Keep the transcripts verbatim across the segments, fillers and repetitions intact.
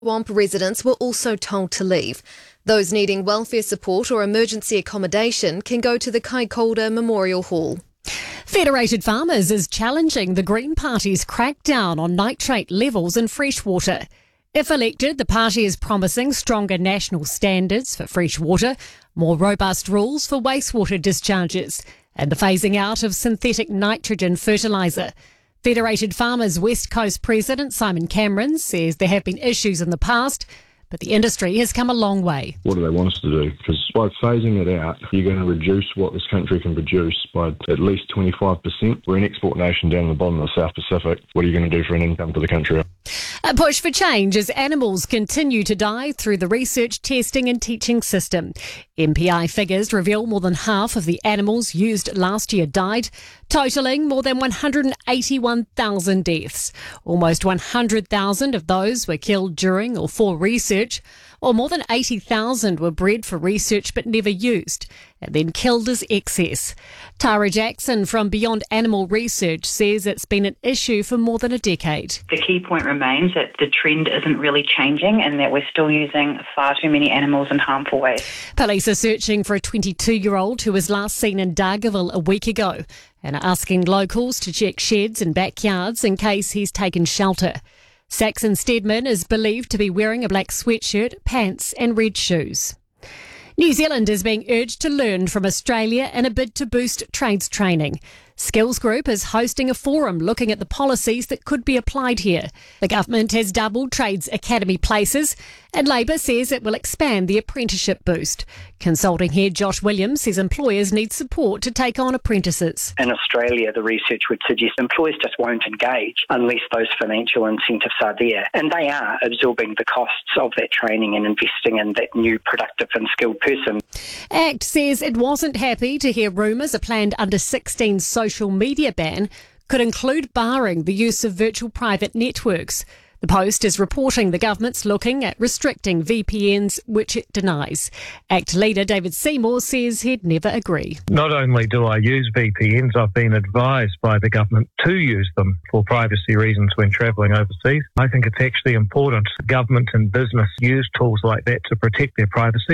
Wamp residents were also told to leave. Those needing welfare support or emergency accommodation can go to the Kaikoura Memorial Hall. Federated Farmers is challenging the Green Party's crackdown on nitrate levels in freshwater. If elected, the party is promising stronger national standards for fresh water, more robust rules for wastewater discharges, and the phasing out of synthetic nitrogen fertiliser. Federated Farmers West Coast President Simon Cameron says there have been issues in the past, but the industry has come a long way. What do they want us to do? Because by phasing it out, you're going to reduce what this country can produce by at least twenty-five percent. We're an export nation down the bottom of the South Pacific. What are you going to do for an income for the country? A push for change as animals continue to die through the research, testing and teaching system. M P I figures reveal more than half of the animals used last year died, totalling more than one hundred eighty-one thousand deaths. Almost one hundred thousand of those were killed during or for research, or more than eighty thousand were bred for research but never used, and then killed as excess. Tara Jackson from Beyond Animal Research says it's been an issue for more than a decade. The key point remains that the trend isn't really changing and that we're still using far too many animals in harmful ways. Police are searching for a twenty-two-year-old who was last seen in Dargaville a week ago and are asking locals to check sheds and backyards in case he's taken shelter. Saxon Stedman is believed to be wearing a black sweatshirt, pants and red shoes. New Zealand is being urged to learn from Australia in a bid to boost trades training. Skills Group is hosting a forum looking at the policies that could be applied here. The government has doubled Trades Academy places and Labor says it will expand the apprenticeship boost. Consulting head Josh Williams says employers need support to take on apprentices. In Australia, the research would suggest employers just won't engage unless those financial incentives are there. And they are absorbing the costs of that training and investing in that new productive and skilled person. ACT says it wasn't happy to hear rumours a planned under sixteen social media ban could include barring the use of virtual private networks. The Post is reporting the government's looking at restricting V P Ns, which it denies. ACT leader David Seymour says he'd never agree. Not only do I use V P Ns, I've been advised by the government to use them for privacy reasons when travelling overseas. I think it's actually important government and business use tools like that to protect their privacy.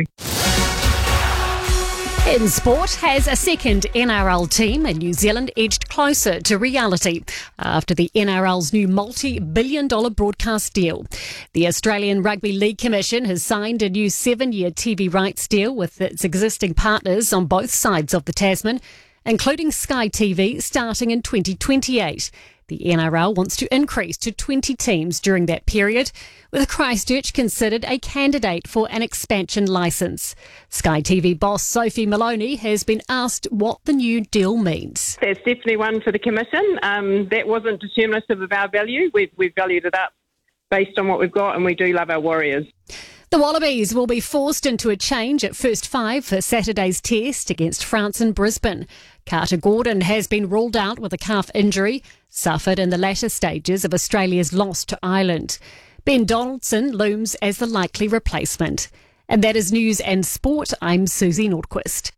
In sport, has a second N R L team in New Zealand edged closer to reality after the N R L's new multi-billion dollar broadcast deal. The Australian Rugby League Commission has signed a new seven-year T V rights deal with its existing partners on both sides of the Tasman, including Sky T V starting in twenty twenty-eight. The N R L wants to increase to twenty teams during that period, with Christchurch considered a candidate for an expansion licence. Sky T V boss Sophie Maloney has been asked what the new deal means. That's definitely one for the Commission. Um, that wasn't determinative of our value. We've, we've valued it up based on what we've got, and we do love our Warriors. The Wallabies will be forced into a change at first five for Saturday's test against France in Brisbane. Carter Gordon has been ruled out with a calf injury, suffered in the latter stages of Australia's loss to Ireland. Ben Donaldson looms as the likely replacement. And that is news and sport. I'm Susie Nordquist.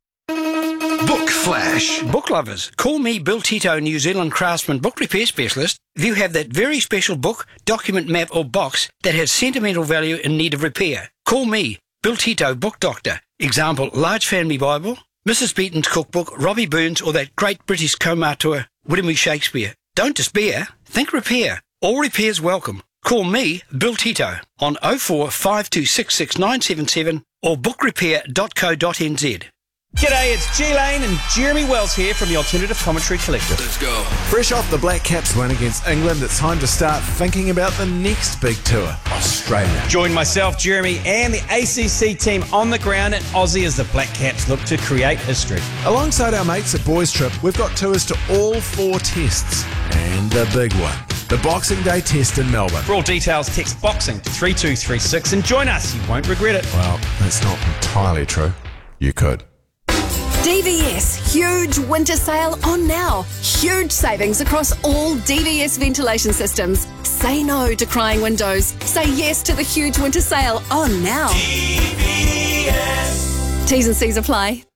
Book Flash. Book lovers, call me Bill Tito, New Zealand Craftsman Book Repair Specialist. If you have that very special book, document, map or box that has sentimental value in need of repair, call me, Bill Tito, Book Doctor. Example, Large Family Bible, Missus Beaton's Cookbook, Robbie Burns or that great British comauteur, William Shakespeare. Don't despair, think repair. All repairs welcome. Call me, Bill Tito, on oh four five two six six nine seven seven or book repair dot co dot n z. G'day, it's G Lane and Jeremy Wells here from the Alternative Commentary Collective. Let's go. Fresh off the Black Caps win against England, it's time to start thinking about the next big tour, Australia. Join myself, Jeremy, and the A C C team on the ground at Aussie as the Black Caps look to create history. Alongside our mates at Boys Trip, we've got tours to all four tests and the big one, the Boxing Day test in Melbourne. For all details, text BOXING to three two three six and join us. You won't regret it. Well, that's not entirely true. You could. D V S huge winter sale on now. Huge savings across all D V S ventilation systems. Say no to crying windows. Say yes to the huge winter sale on now. D V S. T's and C's apply.